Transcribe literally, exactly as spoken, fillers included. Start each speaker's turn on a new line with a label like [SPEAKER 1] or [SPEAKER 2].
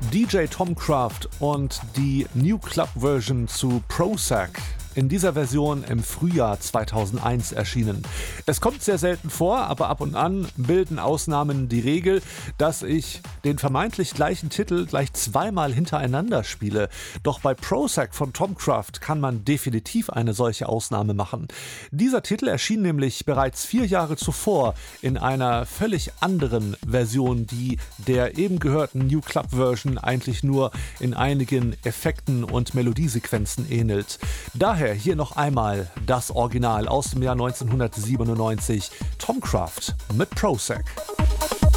[SPEAKER 1] D J Tomcraft und die New Club Version zu Prozac. In dieser Version im Frühjahr zweitausendeins erschienen. Es kommt sehr selten vor, aber ab und an bilden Ausnahmen die Regel, dass ich den vermeintlich gleichen Titel gleich zweimal hintereinander spiele. Doch bei Prozac von Tomcraft kann man definitiv eine solche Ausnahme machen. Dieser Titel erschien nämlich bereits vier Jahre zuvor in einer völlig anderen Version, die der eben gehörten New Club Version eigentlich nur in einigen Effekten und Melodiesequenzen ähnelt. Daher hier noch einmal das Original aus dem Jahr neunzehnhundertsiebenundneunzig, Tomcraft mit Prozac.